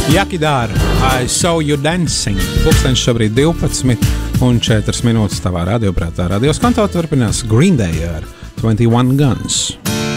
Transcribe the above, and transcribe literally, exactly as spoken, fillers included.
Jakidāra, I saw you dancing. Pulkstenis šobrīd divpadsmit un četras minūtes tavā radioprātā. Radios Kanto turpinās Green Day ar twenty-one Guns.